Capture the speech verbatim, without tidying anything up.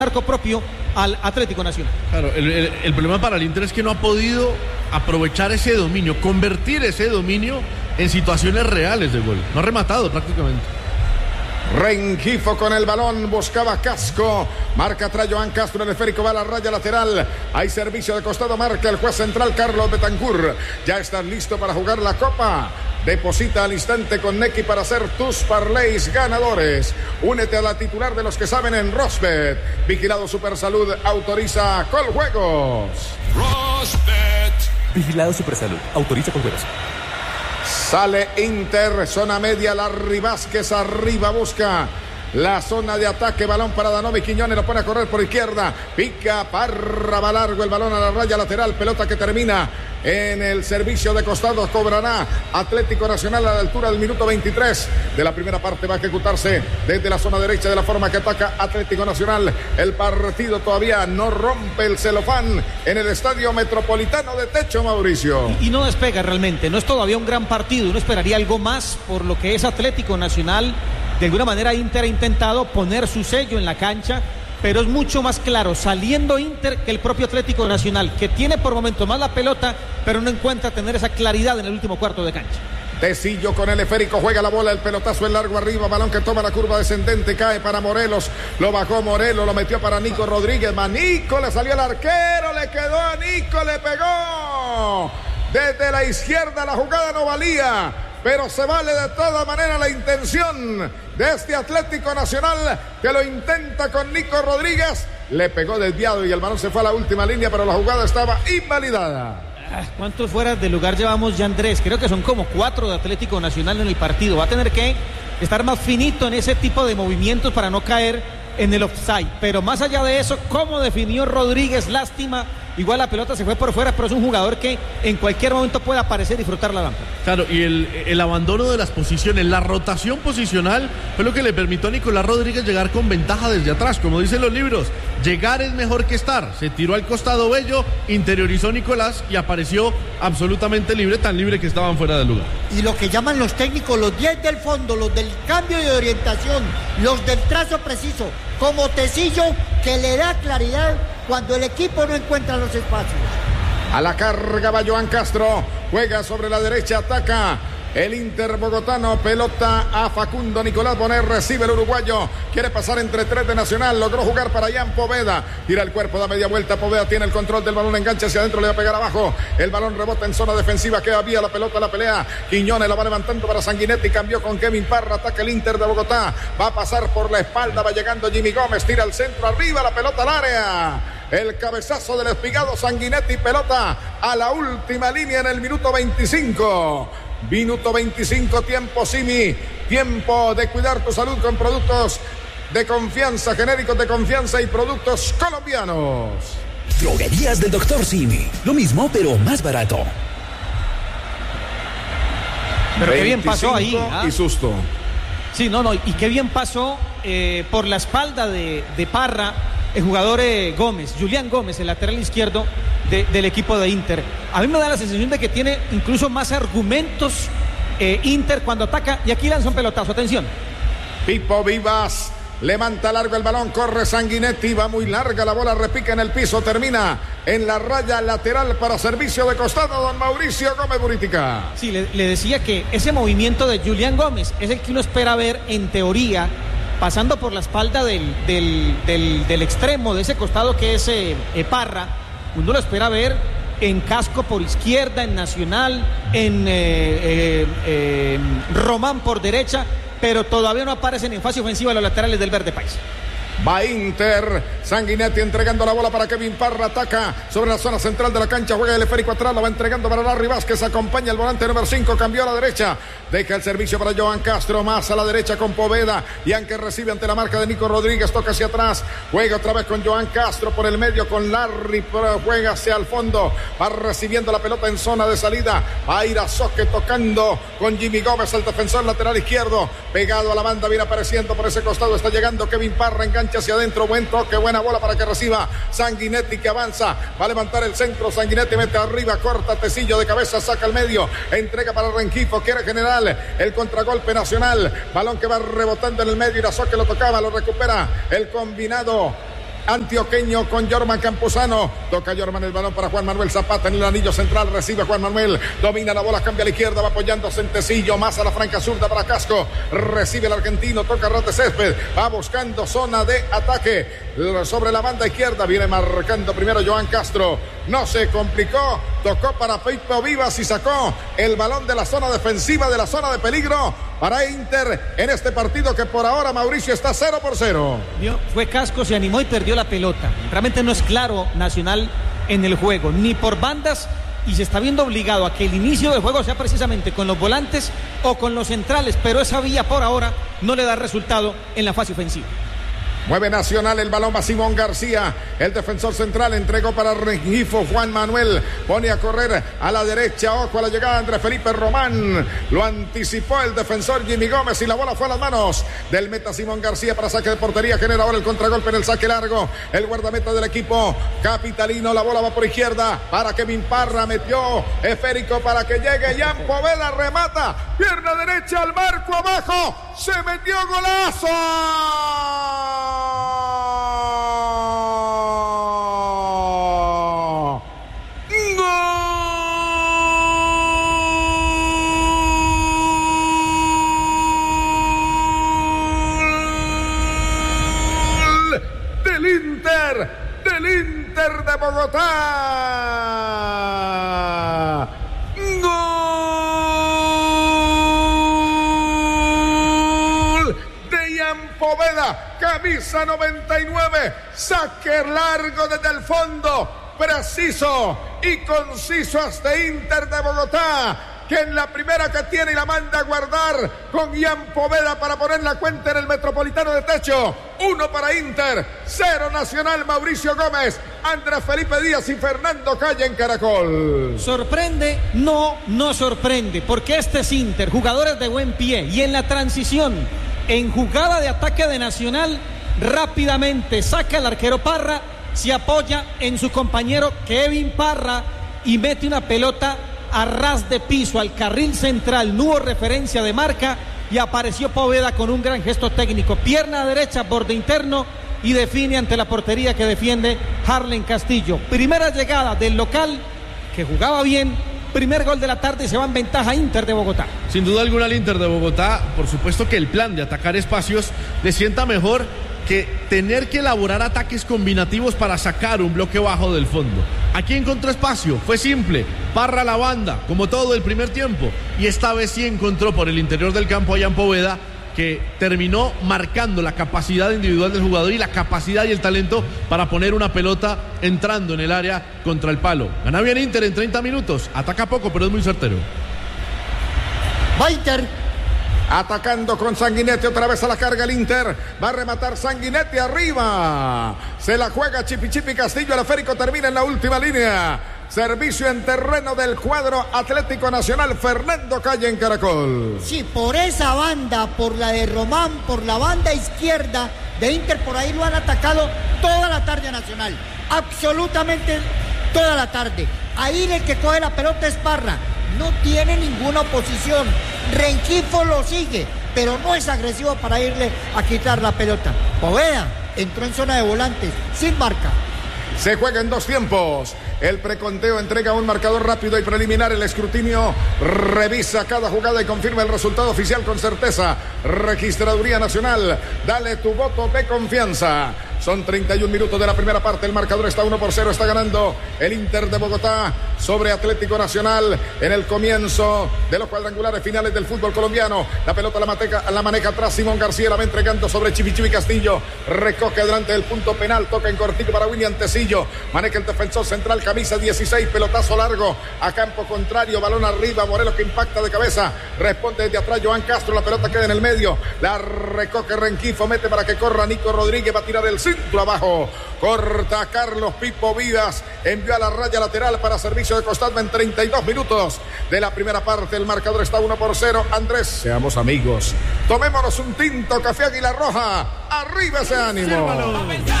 arco propio al Atlético Nacional. Claro, el, el, el problema para el Inter es que no ha podido aprovechar ese dominio, convertir ese dominio en situaciones reales de gol. No ha rematado prácticamente. Rengifo con el balón, buscaba Casco, marca atrás Joan Castro, el esférico va a la raya lateral, hay servicio de costado, marca el juez central Carlos Betancur. Ya estás listo para jugar la Copa. Deposita al instante con Nequi para hacer tus parlays ganadores. Únete a la titular de los que saben en Rosbet. Vigilado Supersalud, autoriza Coljuegos. Rosbet. Vigilado Supersalud, autoriza Coljuegos. Sale Inter, zona media, Larry Vázquez arriba, busca la zona de ataque, balón para Danovi Quiñones, lo pone a correr por izquierda, pica, Parra, va largo el balón a la raya lateral, pelota que termina en el servicio de costados, cobrará Atlético Nacional a la altura del minuto veintitrés de la primera parte, va a ejecutarse desde la zona derecha de la forma que ataca Atlético Nacional. El partido todavía no rompe el celofán en el Estadio Metropolitano de Techo, Mauricio. Y, y no despega realmente, no es todavía un gran partido, uno esperaría algo más por lo que es Atlético Nacional. De alguna manera Inter ha intentado poner su sello en la cancha, pero es mucho más claro saliendo Inter que el propio Atlético Nacional, que tiene por momentos más la pelota, pero no encuentra tener esa claridad en el último cuarto de cancha. Tecillo con el esférico, juega la bola, el pelotazo en largo arriba, balón que toma la curva descendente, cae para Morelos, lo bajó Morelos, lo metió para Nico Rodríguez, Manico, le salió el arquero, le quedó a Nico, le pegó desde la izquierda, la jugada no valía, pero se vale de toda manera la intención de este Atlético Nacional que lo intenta con Nico Rodríguez, le pegó desviado y el balón se fue a la última línea, pero la jugada estaba invalidada. ¿Cuántos fueras de lugar llevamos ya, Andrés? Creo que son como cuatro de Atlético Nacional en el partido. Va a tener que estar más finito en ese tipo de movimientos para no caer en el offside. Pero más allá de eso, ¿cómo definió Rodríguez? Lástima. Igual la pelota se fue por fuera, pero es un jugador que en cualquier momento puede aparecer y disfrutar la lámpara. Claro, y el, el abandono de las posiciones, la rotación posicional fue lo que le permitió a Nicolás Rodríguez llegar con ventaja desde atrás. Como dicen los libros, llegar es mejor que estar. Se tiró al costado Bello, interiorizó Nicolás y apareció absolutamente libre, tan libre que estaban fuera del lugar. Y lo que llaman los técnicos, los diez del fondo, los del cambio de orientación, los del trazo preciso, como Tecillo, que le da claridad cuando el equipo no encuentra los espacios. A la carga va Joan Castro, juega sobre la derecha, ataca el Inter bogotano, pelota a Facundo Nicolás Bonet, recibe el uruguayo, quiere pasar entre tres de Nacional, logró jugar para Jan Poveda, tira el cuerpo, da media vuelta, Poveda tiene el control del balón, engancha hacia adentro, le va a pegar abajo, el balón rebota en zona defensiva, queda vía la pelota, la pelea, Quiñones la va levantando para Sanguinetti, cambió con Kevin Parra, ataca el Inter de Bogotá, va a pasar por la espalda, va llegando Jimmy Gómez, tira al centro, arriba la pelota al área. El cabezazo del espigado Sanguinetti, pelota a la última línea en el minuto veinticinco. Minuto veinticinco, tiempo Simi, tiempo de cuidar tu salud con productos de confianza, genéricos de confianza y productos colombianos. Droguerías del doctor Simi, lo mismo pero más barato. Pero qué bien pasó ahí. ¿Ah? Y susto. Sí, no, no, y qué bien pasó eh, por la espalda de, de Parra. El jugador eh, Gómez, Julián Gómez, el lateral izquierdo de, del equipo de Inter. A mí me da la sensación de que tiene incluso más argumentos eh, Inter cuando ataca. Y aquí lanza un pelotazo, atención. Pipo Vivas levanta largo el balón, corre Sanguinetti, va muy larga la bola, repica en el piso, termina en la raya lateral para servicio de costado, don Mauricio Gómez Buritica. Sí, le, le decía que ese movimiento de Julián Gómez es el que uno espera ver en teoría, pasando por la espalda del, del, del, del extremo de ese costado que es eh, eh, Parra. Uno lo espera ver en Casco por izquierda, en Nacional, en eh, eh, eh, Román por derecha, pero todavía no aparecen en fase ofensiva los laterales del Verde País. Va Inter, Sanguinetti entregando la bola para Kevin Parra, ataca sobre la zona central de la cancha, juega el esférico atrás, lo va entregando para Larry Vázquez, acompaña el volante número cinco, cambió a la derecha, deja el servicio para Joan Castro, más a la derecha con Poveda, y aunque recibe ante la marca de Nico Rodríguez, toca hacia atrás, juega otra vez con Joan Castro por el medio con Larry, pero juega hacia el fondo, va recibiendo la pelota en zona de salida, va a ir a Soque tocando con Jimmy Gómez, el defensor lateral izquierdo, pegado a la banda, viene apareciendo por ese costado, está llegando Kevin Parra, engancha hacia adentro, buen toque, buena bola para que reciba Sanguinetti, que avanza, va a levantar el centro, Sanguinetti mete arriba, corta Tecillo de cabeza, saca al medio, entrega para Rengifo, quiere general, el contragolpe Nacional, balón que va rebotando en el medio, Irazoque lo tocaba, lo recupera el combinado antioqueño con Jorman Campuzano. Toca Jorman el balón para Juan Manuel Zapata en el anillo central. Recibe Juan Manuel. Domina la bola, cambia a la izquierda. Va apoyándose en Tecillo. Más a la franca zurda para Casco. Recibe el argentino. Toca Rate Césped. Va buscando zona de ataque. Sobre la banda izquierda. Viene marcando primero Johan Castro. No se complicó. Tocó para Pipo Vivas y sacó el balón de la zona defensiva, de la zona de peligro para Inter en este partido que por ahora, Mauricio, está cero por cero. Fue Casco, se animó y perdió la pelota. Realmente no es claro Nacional en el juego, ni por bandas, y se está viendo obligado a que el inicio del juego sea precisamente con los volantes o con los centrales, pero esa vía por ahora no le da resultado en la fase ofensiva. Mueve Nacional, el balón va Simón García, el defensor central, entregó para Rengifo. Juan Manuel pone a correr a la derecha, ojo a la llegada de Andrés Felipe Román, lo anticipó el defensor Jimmy Gómez y la bola fue a las manos del meta Simón García para saque de portería. Genera ahora el contragolpe en el saque largo, el guardameta del equipo capitalino. La bola va por izquierda para Kevin Parra, metió esférico para que llegue Jan Poveda, remata, pierna derecha al marco, abajo, se metió, golazo. Del Inter, del Inter de Bogotá. Gol de Jan Poveda, camisa noventa y nueve, saque largo desde el fondo, preciso y conciso hasta Inter de Bogotá, que en la primera que tiene y la manda a guardar con Jan Poveda para poner la cuenta en el Metropolitano de Techo. Uno para Inter, cero Nacional. Mauricio Gómez, Andrés Felipe Díaz y Fernando Calle en Caracol. ¿Sorprende? No, no sorprende, porque este es Inter, jugadores de buen pie, y en la transición, en jugada de ataque de Nacional, rápidamente saca el arquero Parra, se apoya en su compañero Kevin Parra y mete una pelota a ras de piso al carril central. No hubo referencia de marca y apareció Poveda con un gran gesto técnico, pierna derecha, borde interno, y define ante la portería que defiende Harlen Castillo. Primera llegada del local, que jugaba bien. Primer gol de la tarde, se va en ventaja Inter de Bogotá. Sin duda alguna el Inter de Bogotá, por supuesto que el plan de atacar espacios le sienta mejor que tener que elaborar ataques combinativos para sacar un bloque bajo del fondo. Aquí encontró espacio, fue simple, Parra a la banda, como todo el primer tiempo, y esta vez sí encontró por el interior del campo a Jan Poveda, que terminó marcando la capacidad individual del jugador y la capacidad y el talento para poner una pelota entrando en el área contra el palo. Gana bien Inter en treinta minutos, ataca poco pero es muy certero. Va Inter. Atacando con Sanguinetti, otra vez a la carga el Inter. Va a rematar Sanguinetti arriba. Se la juega Chipi Chipi Castillo. El esférico termina en la última línea. Servicio en terreno del cuadro Atlético Nacional. Fernando Calle en Caracol. Sí, por esa banda, por la de Román, por la banda izquierda de Inter, por ahí lo han atacado toda la tarde a Nacional. Absolutamente toda la tarde. Ahí el que coge la pelota es Parra. No tiene ninguna oposición. Rengifo lo sigue, pero no es agresivo para irle a quitar la pelota. Poveda entró en zona de volantes, sin marca. Se juega en dos tiempos. El preconteo entrega un marcador rápido y preliminar. El escrutinio revisa cada jugada y confirma el resultado oficial con certeza. Registraduría Nacional, dale tu voto de confianza. Son treinta y un minutos de la primera parte. El marcador está uno por cero. Está ganando el Inter de Bogotá sobre Atlético Nacional en el comienzo de los cuadrangulares finales del fútbol colombiano. La pelota la, mateca, la maneja atrás Simón García. La va entregando sobre Chivichivi Castillo. Recoge delante del punto penal. Toca en cortico para William Tecillo. Maneja el defensor central, camisa dieciséis. Pelotazo largo a campo contrario. Balón arriba. Morelos que impacta de cabeza. Responde desde atrás Johan Castro. La pelota queda en el medio. La recoge Rengifo. Mete para que corra Nico Rodríguez. Va a tirar el centro abajo, corta Carlos Pipo Vivas, envió a la raya lateral para servicio de costado en treinta y dos minutos de la primera parte. El marcador está uno por cero. Andrés, seamos amigos, tomémonos un tinto, café Águila Roja, arriba ese ánimo.